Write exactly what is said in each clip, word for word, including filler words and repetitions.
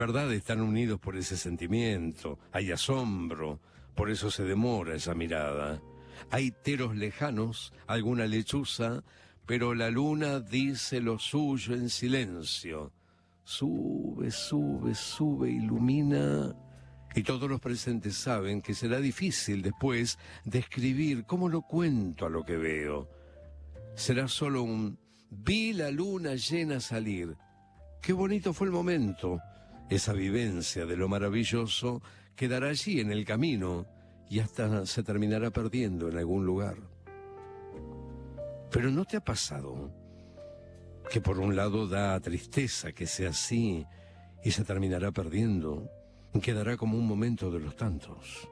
verdad están unidos por ese sentimiento, hay asombro, por eso se demora esa mirada. Hay teros lejanos, alguna lechuza, pero la luna dice lo suyo en silencio. Sube, sube, sube, ilumina, y todos los presentes saben que será difícil después describir cómo lo cuento a lo que veo. Será solo un vi la luna llena salir. Qué bonito fue el momento. Esa vivencia de lo maravilloso quedará allí en el camino y hasta se terminará perdiendo en algún lugar. Pero ¿no te ha pasado que por un lado da tristeza que sea así y se terminará perdiendo? Quedará como un momento de los tantos.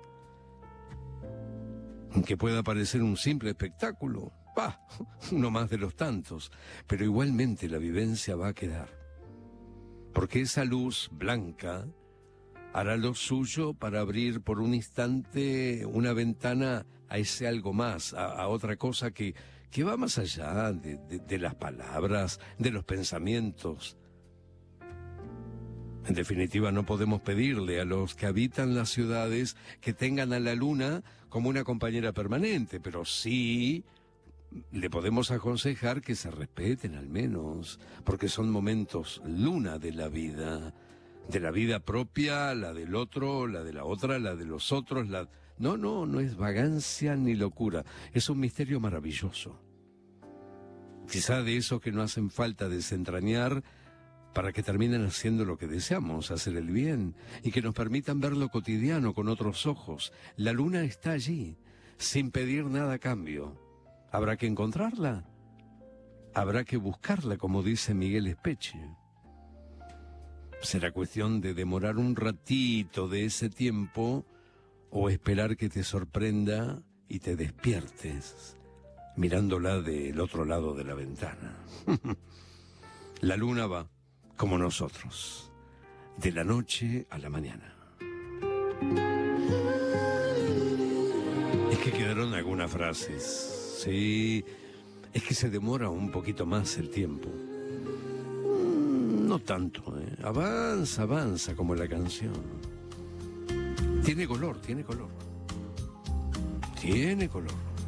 Que pueda parecer un simple espectáculo, ¡pah!, uno más de los tantos, pero igualmente la vivencia va a quedar. Porque esa luz blanca hará lo suyo para abrir por un instante una ventana a ese algo más, a, a otra cosa que, que va más allá de, de, de las palabras, de los pensamientos. En definitiva, no podemos pedirle a los que habitan las ciudades que tengan a la luna como una compañera permanente, pero sí le podemos aconsejar que se respeten al menos, porque son momentos luna de la vida, de la vida propia, la del otro, la de la otra, la de los otros, la... No, no, no es vagancia ni locura, es un misterio maravilloso. Quizá de esos que no hacen falta desentrañar para que terminen haciendo lo que deseamos, hacer el bien, y que nos permitan ver lo cotidiano con otros ojos. La luna está allí, sin pedir nada a cambio. ¿Habrá que encontrarla? Habrá que buscarla, como dice Miguel Espeche. Será cuestión de demorar un ratito de ese tiempo o esperar que te sorprenda y te despiertes mirándola del otro lado de la ventana. La luna va, como nosotros, de la noche a la mañana. Es que quedaron algunas frases. Sí, es que se demora un poquito más el tiempo. No tanto, ¿eh? Avanza, avanza como la canción. Tiene color, tiene color. Tiene color.